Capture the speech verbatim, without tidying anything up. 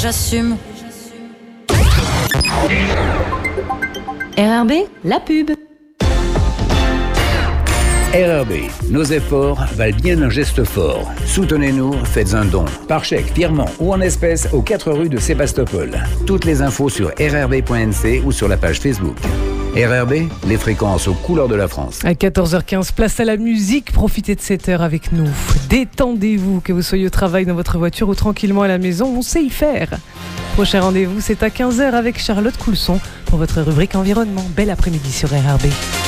J'assume. R R B, la pub. R R B, nos efforts valent bien un geste fort. Soutenez-nous, faites un don, par chèque, virement ou en espèces aux quatre rues de Sébastopol. Toutes les infos sur r r b point n c ou sur la page Facebook. R R B, les fréquences aux couleurs de la France. À quatorze heures quinze, place à la musique. Profitez de cette heure avec nous. Détendez-vous, que vous soyez au travail, dans votre voiture ou tranquillement à la maison, on sait y faire. Prochain rendez-vous, c'est à quinze heures avec Charlotte Coulson pour votre rubrique environnement. Bel après-midi sur R R B.